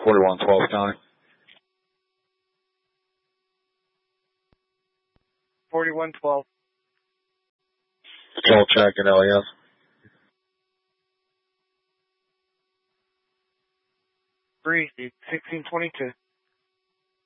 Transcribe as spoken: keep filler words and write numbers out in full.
forty-one twelve County. forty-one twelve. Control check at L E S. Three, sixteen twenty-two.